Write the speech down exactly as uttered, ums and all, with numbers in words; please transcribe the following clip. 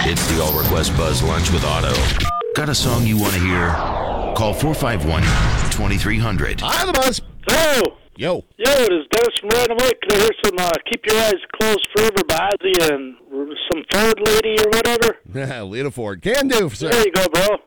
It's the All Request Buzz Lunch with Otto. Got a song you want to hear? Call four five one, two three zero zero. Hi, the Buzz. Hello. Yo. Yo, it is Dennis from Random Lake. Can I hear some uh, Keep Your Eyes Closed Forever by Ozzy and some Ford lady or whatever? Lita Ford. Can do, sir. There you go, bro.